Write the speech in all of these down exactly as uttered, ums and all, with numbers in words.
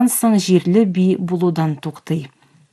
соң җирле би булудан туктый.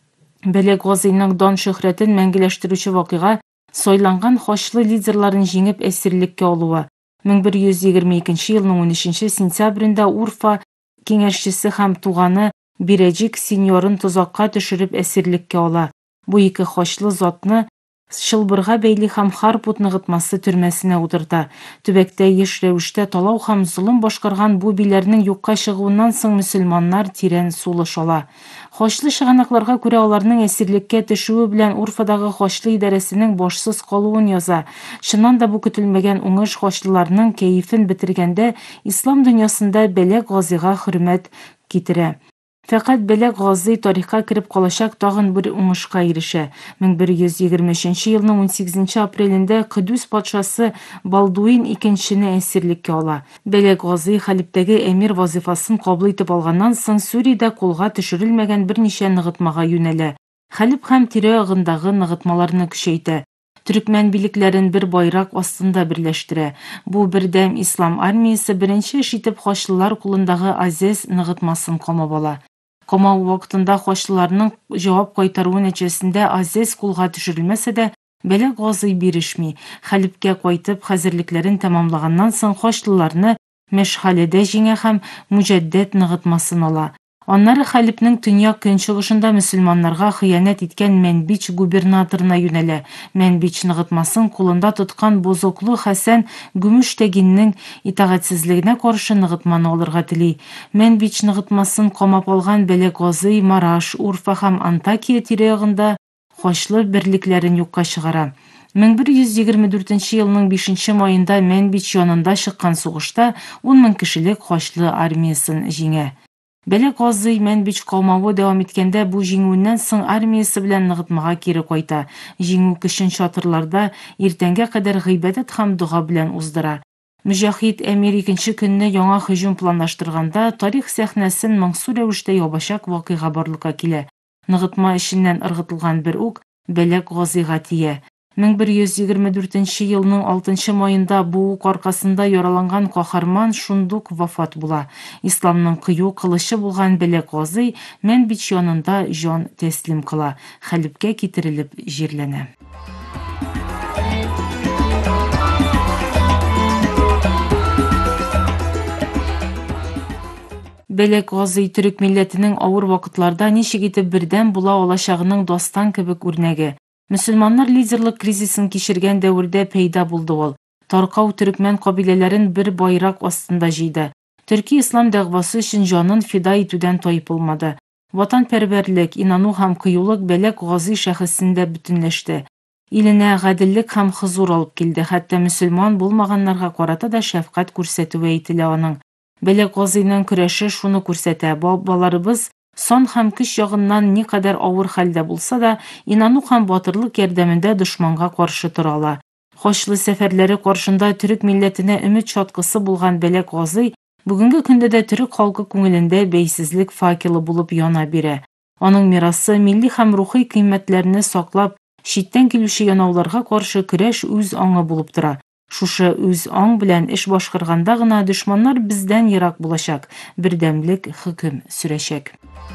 Белек Газыйның дан шөһрәтен мәңгеләштерүче вакыйга сайланган хачлы лидерларын җиңеп әсирлеккә алуы. мең бер йөз егерме икенче елның унөченче сентябрендә Урфа киңәшчесе һәм туганы Бирәҗик сеньорын тозакка төшереп әсирлеккә ала. Бу ике хачлы затны Чылбырга бәйле һәм Харпут ныгытмасы төрмәсенә утырта. Төбәктә еш рәвештә талау һәм золым башкарган бу биләрнең юкка чыгуыннан соң мөселманнар тирән сулыш ала. Хачлы чыганакларга күрә аларның әсирлеккә төшүе белән Урфадагы хачлы идарәсенең башсыз калуын яза. Чыннан да бу көтелмәгән уңыш хачлыларның кәефен бетергәндә ислам дөньясында Белек Газыйга хөрмәт китерә. Фәкать Белек Газый тарихка кереп калачак тагын бер уңышка ирешә. мең бер йөз егерме өченче елның унсигезенче апрелендә Кыдүс патшасы Балдуин икенчене әсирлеккә ала. Белек Газый хәлифтәге әмир вазифасын кабул итеп алганнан соң Сүриядә кулга төшерелмәгән берничә ныгытмага юнәлә. Хәлиф һәм тирә-ягындагы ныгытмаларны көчәйтә. Төрекмән билекләрен бер байрак астында берләштерә. Бу бердәм ислам армиясе беренче эш итеп хачлылар кулындагы Азез ныгытмасын камап ала. Камау вакытында хачлыларның җавап кайтаруы нәтиҗәсендә Азез кулга төшерелмәсә дә, Белек Газый бирешми. Хәлифкә кайтып хәзерлекләрен тәмамлаганнан соң хачлыларны Мәшхәледә җиңә һәм Муҗаддәд ныгытмасын ала. Аннары хәлифнең төньяк көнчыгышында мөселманнарга хыянәт иткән Мәнбич губернаторына юнәлә. Мәнбич ныгытмасын кулында тоткан Бозоклы Хәсән Гөмештәгиннең итагатьсезлегенә каршы ныгытманы алырга тели. Мәнбич ныгытмасын камап алган Белек Газый Мараш, Урфа һәм Антакия тирә-ягында хачлы берлекләрен юкка чыгара. мең бер йөз егерме дүртенче елның бишенче маенда Мәнбич янында чыккан сугышта ун мең кешелек хачлы армиясын җиңә. Белек Газый Мәнбич калмавы дәвам иткәндә бу җиңүеннән соң армиясе белән ныгытмага кире кайта. Җиңү көчен чатырларда иртәнгә кадәр гыйбадәт һәм дуга белән уздыра. Мөҗахид әмир икенче көнне яңа һөҗүм планлаштырганда тарих сәхнәсен моңсу рәвештә ябачак вакыйга барлыкка килә. Ныгытма эшеннән ыргытылган бер ук Белек Газыйга тия. мең бер йөз егерме дүртенче елның алтынчы маенда бу ук аркасында яраланган каһарман шундук вафат була. Исламның кыю кылычы булган Белек Газый Мәнбич янында җан тәслим кыла. Хәлифкә китерелеп җирләнә. Белек Газый төрек милләтенең авыр вакытларда ничек итеп бердәм була алачагының дастан кебек үрнәге. Мөселманнар лидерлык кризисын кичергән дәвердә пәйда булды ул. Таркау төрекмән кабиләләрен бер байрак астында җыйды. Төрки ислам дәгъвасы өчен җанын фида итүдән тайпылмады. Ватанпәрвәрлек, инану һәм кыюлык Белек Газый шәхесендә бөтенләште. Иленә гаделлек һәм хозур алып килде. Хәтта мөселман булмаганнарга карата да шәфкать күрсәтүе әйтелә аның. Белек Газыйның көрәше шуны күрсәтә. Балаларыбыз сан һәм көч ягыннан никадәр авыр хәлдә булса да, инану һәм батырлык ярдәмендә дошманга каршы торалар. Хачлы сәфәрләре каршында төрек милләтенә өмет чаткысы булган Белек Газый бүгенге көндә дә төрек халкы күңелендә бәйсезлек факелы булып яна бирә. Аның мирасы милли һәм рухи кыйммәтләрне саклап, читтән килүче янауларга каршы көрәш үз аңы булып тора. Шушы үз аң белән эш башкарганда гына дошманнар бездән ерак булачак, бердәмлек хөкем сүрәчәк.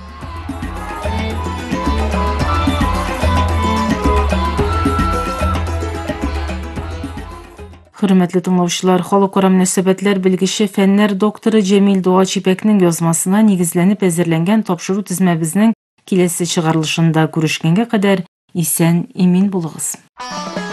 Хөрмәтле тыңлаучылар, халыкара мөнәсәбәтләр белгече фәннәр докторы Җәмил Дуа Чипәкнең язмасына нигезләнеп әзерләнгән тапшыру тезмәбезнең киләсе чыгарылышында күрешкәнгә кадәр исән-имин булыгыз.